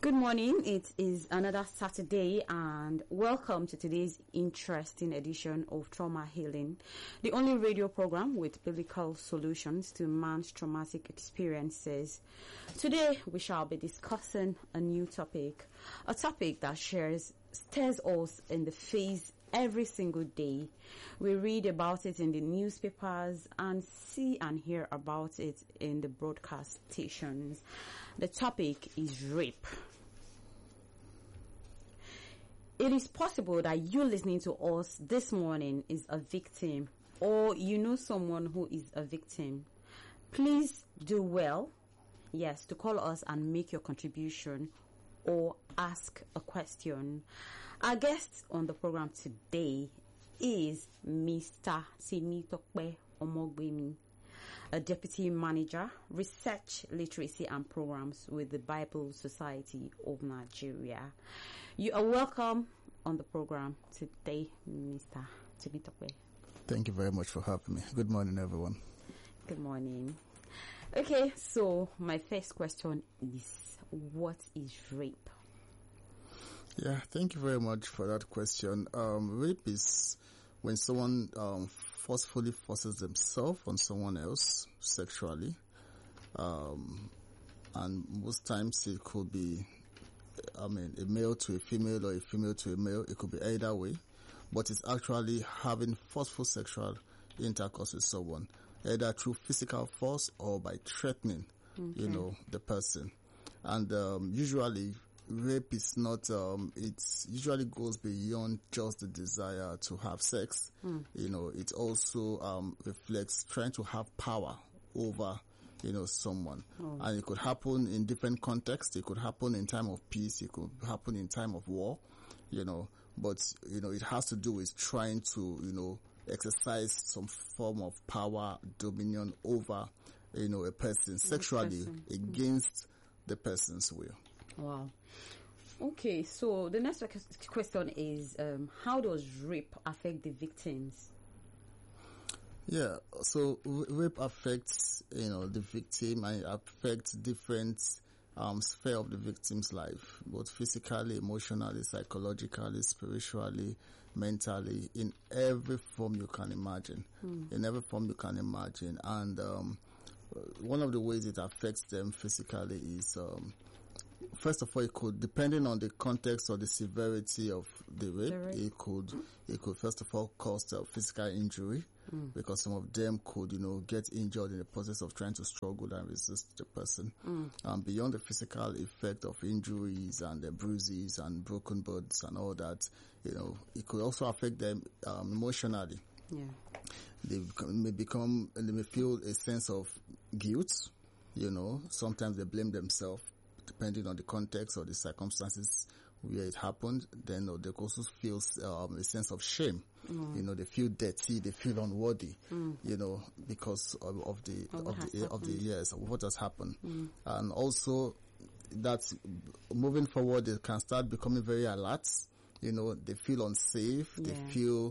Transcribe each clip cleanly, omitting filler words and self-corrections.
Good morning. It is another Saturday and welcome to today's interesting edition of Trauma Healing, the only radio program with biblical solutions to man's traumatic experiences. Today we shall be discussing a new topic, a topic that stares us in the face every single day. We read about it in the newspapers and see and hear about it in the broadcast stations. The topic is rape. It is possible that you listening to us this morning is a victim, or you know someone who is a victim. Please do well, yes, to call us and make your contribution or ask a question. Our guest on the program today is Mr. Temitope Omogbemi, a Deputy Manager, Research, Literacy and Programs with the Bible Society of Nigeria. You are welcome on the program today, Mr. Temitope. Thank you very much for having me. Good morning, everyone. Good morning. Okay, so my first question is, what is rape? Yeah, thank you very much for that question. Rape is when someone forcefully forces themselves on someone else sexually. And most times it could be, a male to a female or a female to a male. It could be either way. But it's actually having forceful sexual intercourse with someone, either through physical force or by threatening, the person. And usually rape is not, it usually goes beyond just the desire to have sex. It also reflects trying to have power over, someone. And it could happen in different contexts. It could happen in time of peace. It could happen in time of war, but, it has to do with trying to, exercise some form of power, dominion over, a person sexually against the person's will. Wow. Okay, so the next question is, how does rape affect the victims? Yeah, so rape affects, the victim, and it affects different sphere of the victim's life, both physically, emotionally, psychologically, spiritually, mentally, in every form you can imagine. In every form you can imagine. And one of the ways it affects them physically is, first of all, it could, depending on the context or the severity of the rape, it could first of all cause physical injury, because some of them could, get injured in the process of trying to struggle and resist the person. Beyond the physical effect of injuries and the bruises and broken bones and all that, it could also affect them emotionally. Yeah. They may feel a sense of guilt. Sometimes they blame themselves, depending on the context or the circumstances where it happened. Then they also feel a sense of shame. They feel dirty, they feel unworthy. Because of the years of what has happened. And also that moving forward, they can start becoming very alert. They feel unsafe. Yeah. They feel,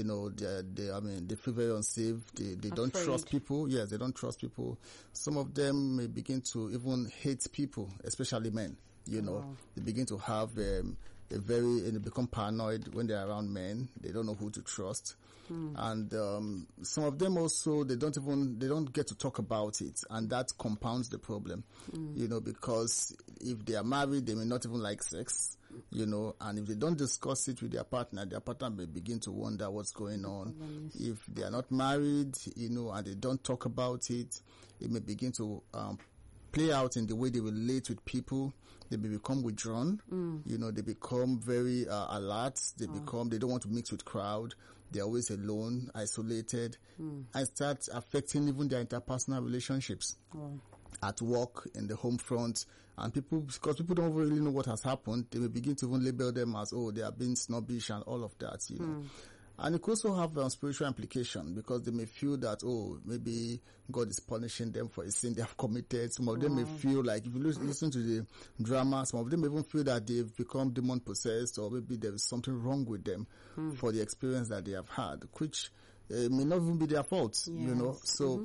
they feel very unsafe. They don't trust people. Yes, they don't trust people. Some of them may begin to even hate people, especially men. Wow. They begin to have they become paranoid when they're around men. They don't know who to trust. And some of them also, they don't get to talk about it, and that compounds the problem. Because if they are married, they may not even like sex. And if they don't discuss it with their partner may begin to wonder what's going on. If they are not married, and they don't talk about it, it may begin to play out in the way they relate with people. They may become withdrawn. They become very alert. They don't want to mix with crowd. They're always alone, isolated, and start affecting even their interpersonal relationships. At work, in the home front, and because people don't really know what has happened, they may begin to even label them as, they are being snobbish and all of that, And it could also have spiritual implication, because they may feel that, maybe God is punishing them for a sin they have committed. Some of them may feel like, if you listen to the drama, some of them even feel that they've become demon possessed, or maybe there is something wrong with them for the experience that they have had, which may not even be their fault, So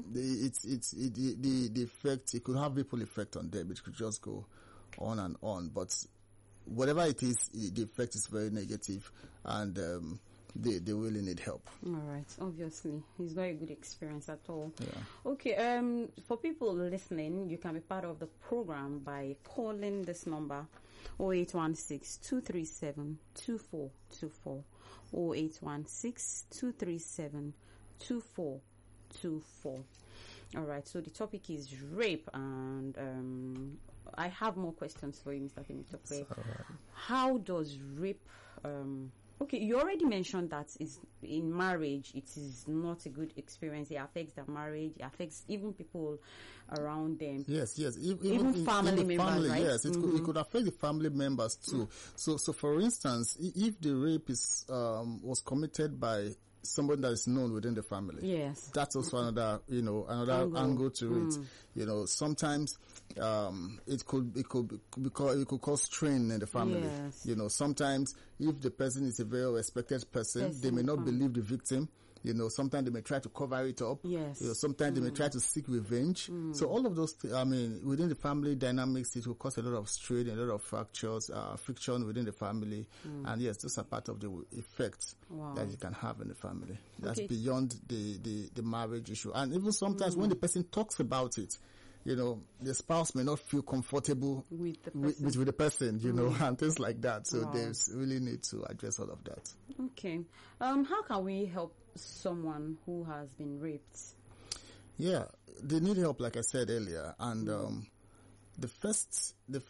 the effect, it could have ripple effect on them. It could just go on and on. But whatever it is, the effect is very negative, and they really need help. All right. Obviously, it's not a good experience at all. Yeah. Okay. For people listening, you can be part of the program by calling this number 0816-237-2424 0816-237-2424. All right. So the topic is rape, and I have more questions for you, Mr. Temitope. How does rape? Okay, you already mentioned that is in marriage, it is not a good experience. It affects the marriage. It affects even people around them. Yes. Even family members, family, right? Yes, it could affect the family members too. So for instance, if the rape is was committed by someone that is known within the family, yes, that's also another angle to it. Sometimes it could cause strain in the family. Yes. Sometimes if the person is a very respected person, they may not believe the victim. Sometimes they may try to cover it up. Yes. Sometimes they may try to seek revenge. So all of those, within the family dynamics, it will cause a lot of strain, a lot of fractures, friction within the family. And yes, those are part of the effects that you can have in the family. That's beyond the marriage issue. And even sometimes when the person talks about it, the spouse may not feel comfortable with the person, and things like that. So there's really need to address all of that. Okay. How can we help someone who has been raped? Yeah, they need help, like I said earlier. And the first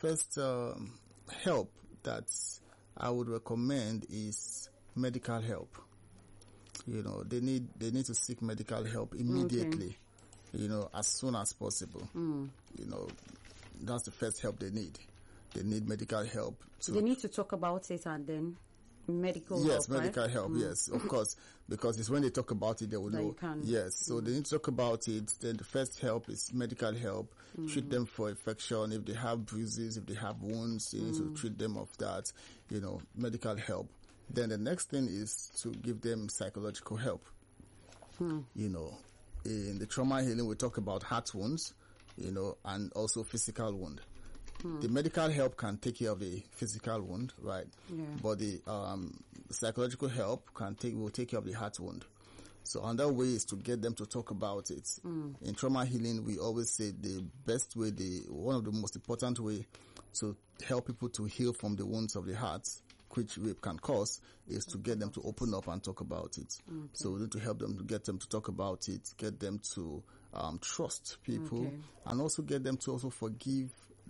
help that I would recommend is medical help. They need to seek medical help immediately. As soon as possible. That's the first help they need. They need medical help. They need to talk about it and then medical help. Yes, medical help, yes, of course. Because it's when they talk about it, they will know. Yes, so they need to talk about it. Then the first help is medical help. Treat them for infection. If they have bruises, if they have wounds, you need to treat them of that. Medical help. Then the next thing is to give them psychological help. In the trauma healing, we talk about heart wounds, and also physical wound. The medical help can take care of the physical wound, right? Yeah. But the psychological help will take care of the heart wound. So another way is to get them to talk about it. In trauma healing, we always say the best way, one of the most important way to help people to heal from the wounds of the heart, which rape can cause, is to get them to open up and talk about it. So we need to help them, to get them to talk about it, get them to trust people, and also get them to also forgive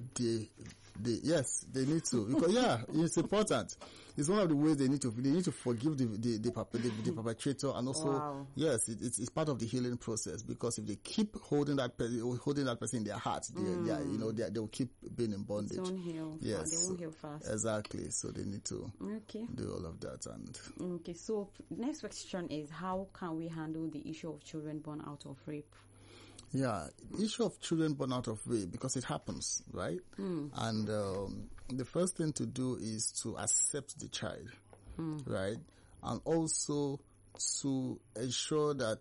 yes, they need to, because it's important. It's one of the ways they need to forgive the perpetrator, and also it's part of the healing process, because if they keep holding that person in their heart, they will keep being in bondage. They won't heal. Yes, they won't heal fast. Exactly. So they need to do all of that. And so next question is, how can we handle the issue of children born out of rape? Yeah, issue of children born out of rape, because it happens, right? And the first thing to do is to accept the child, right? And also to ensure that,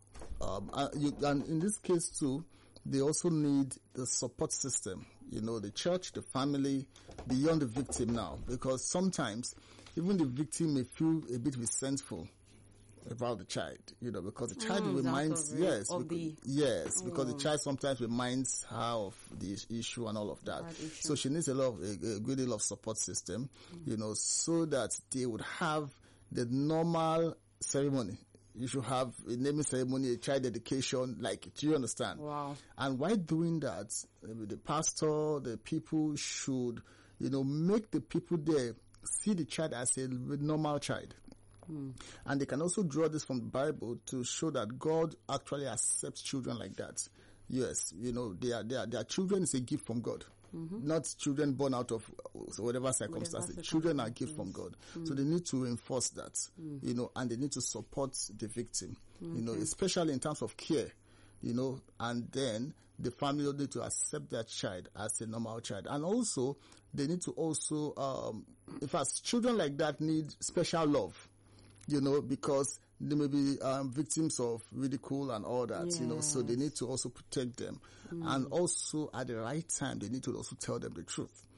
and in this case too, they also need the support system, the church, the family, beyond the victim now, because sometimes even the victim may feel a bit resentful about the child, because the child reminds, because the child sometimes reminds her of the issue and all of that. So she needs a good deal of support system, so that they would have the normal ceremony. You should have a naming ceremony, a child dedication, do you understand? Wow. And while doing that, the pastor, the people should, make the people there see the child as a normal child. And they can also draw this from the Bible to show that God actually accepts children like that. Yes, their children is a gift from God. Not children born out of whatever circumstances. Children are a gift from God. So they need to reinforce that, and they need to support the victim, especially in terms of care, and then the family need to accept that child as a normal child. And also, they need to also, in fact, children like that need special love. Because they may be victims of ridicule and all that, so they need to also protect them. And also, at the right time, they need to also tell them the truth,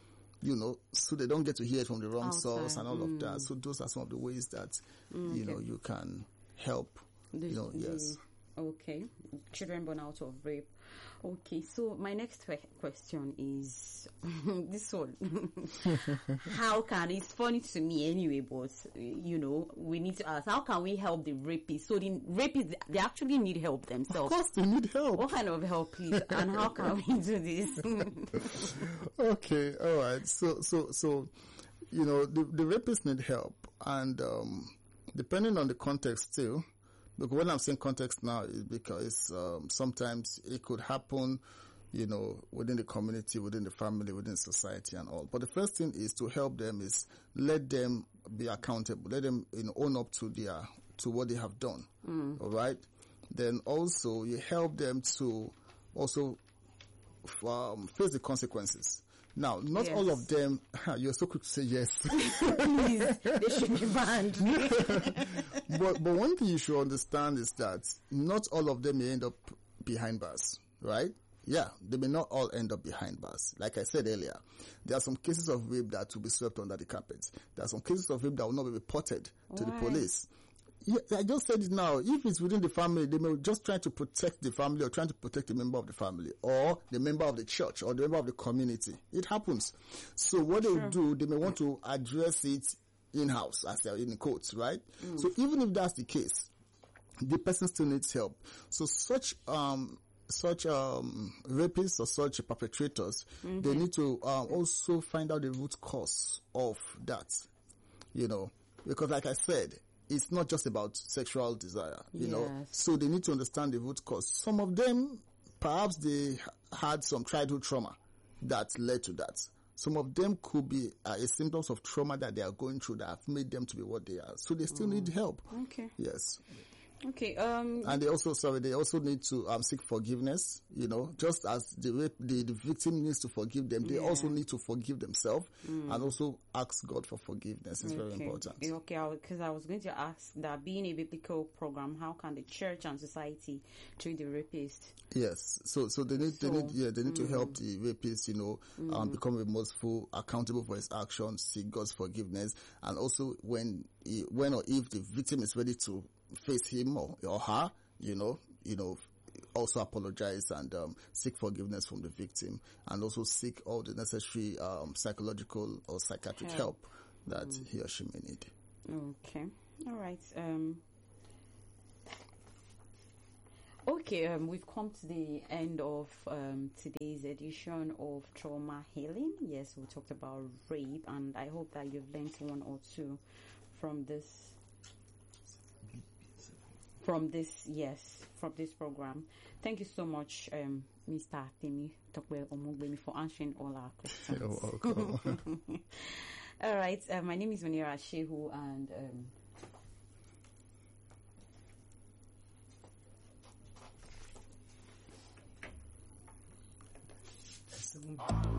so they don't get to hear it from the wrong Outside. source and all of that. So those are some of the ways that, you can help. Yes. Okay. Children born out of rape. Okay, so my next question is this one. How can, it's funny to me anyway, but we need to ask, how can we help the rapists? So the rapists, they actually need help themselves. Of course they need help. What kind of help, please? And how can we do this? Okay, all right. So the rapists need help, and depending on the context too. Because when I'm saying context now is because sometimes it could happen, within the community, within the family, within society and all. But the first thing is to help them is let them be accountable. Let them own up to what they have done. All right. Then also you help them to also face the consequences. Now, not all of them, you're so quick to say yes. Please, they should be banned. But one thing you should understand is that not all of them may end up behind bars, right? Yeah, they may not all end up behind bars. Like I said earlier, there are some cases of rape that will be swept under the carpet. There are some cases of rape that will not be reported to the police. Yeah, I just said it now. If it's within the family, they may just try to protect the family or trying to protect the member of the family or the member of the church or the member of the community. It happens. So what they will do, they may want to address it in-house, as they're in quotes, right? So even if that's the case, the person still needs help. So such rapists or such perpetrators, they need to also find out the root cause of that, because like I said, it's not just about sexual desire, so they need to understand the root cause. Some of them, perhaps they had some childhood trauma that led to that. Some of them could be symptoms of trauma that they are going through that have made them to be what they are. So they still need help. Okay. Yes. Okay. And they also need to seek forgiveness. Just as the victim needs to forgive them, they also need to forgive themselves and also ask God for forgiveness. It's very important. Okay, because I was going to ask that, being a biblical program, how can the church and society treat the rapist? Yes, so they need to help the rapist, become remorseful, accountable for his actions, seek God's forgiveness, and also when or if the victim is ready to face him or her, also apologize and seek forgiveness from the victim, and also seek all the necessary psychological or psychiatric help that he or she may need. Okay, all right. Okay, we've come to the end of today's edition of Trauma Healing. Yes, we talked about rape, and I hope that you've learned one or two from this program. Thank you so much, Mr. Temi Tokwe Omogbemi, for answering all our questions. You're welcome. All right, my name is Munira Shehu, and